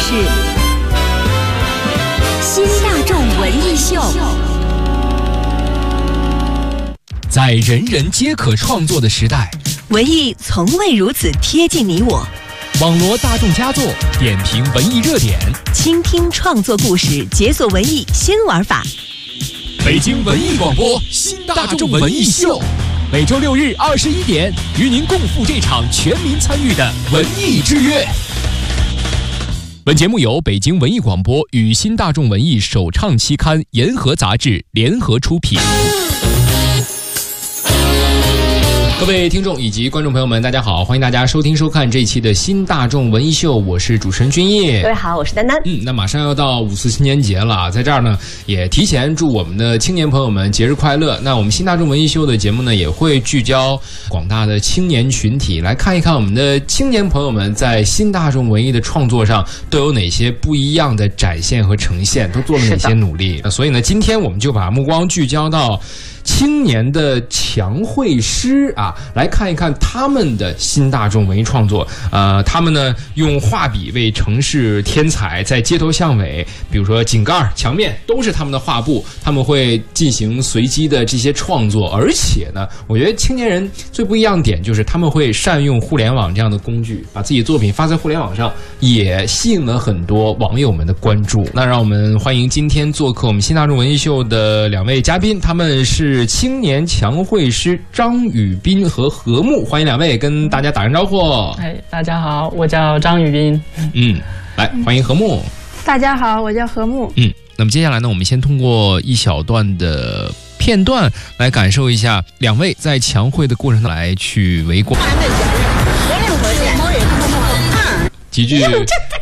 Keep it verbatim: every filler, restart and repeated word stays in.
是新大众文艺秀。 在人人皆可创作的时代， 文艺从未如此贴近你我。 网罗大众佳作，点评文艺热点， 倾听创作故事，解锁文艺新玩法。 北京文艺广播新大众文艺秀，每周六日二十一点，与您共赴这场全民参与的文艺之约。本节目由北京文艺广播与新大众文艺首创期刊《沿河》杂志联合出品。各位听众以及观众朋友们，大家好，欢迎大家收听收看这一期的新大众文艺秀，我是主持人君毅。 各位好，我是丹丹。 嗯，那马上要到五四青年节了，在这儿呢，也提前祝我们的青年朋友们节日快乐。那我们新大众文艺秀的节目呢，也会聚焦广大的青年群体，来看一看我们的青年朋友们在新大众文艺的创作上都有哪些不一样的展现和呈现，都做了哪些努力。所以呢，今天我们就把目光聚焦到青年的强绘师啊，来看一看他们的新大众文艺创作。呃，他们呢用画笔为城市添彩，在街头巷尾，比如说井盖、墙面，都是他们的画布。他们会进行随机的这些创作，而且呢，我觉得青年人最不一样的点就是他们会善用互联网这样的工具，把自己作品发在互联网上，也吸引了很多网友们的关注。那让我们欢迎今天做客我们新大众文艺秀的两位嘉宾，他们是是青年强绘师张宇斌和何木，欢迎两位跟大家打声招呼。 哎，大家好，我叫张宇斌。 嗯，来欢迎何木。 大家好，我叫何木。 嗯，那么接下来呢，我们先通过一小段的片段来感受一下两位在强绘的过程中来去围观。几句